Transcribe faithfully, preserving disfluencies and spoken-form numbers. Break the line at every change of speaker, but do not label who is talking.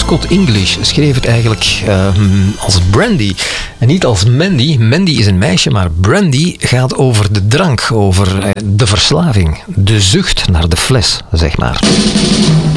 Scott English schreef het eigenlijk uh, als Brandy en niet als Mandy. Mandy is een meisje, maar Brandy gaat over de drank, over uh, de verslaving, de zucht naar de fles, zeg maar.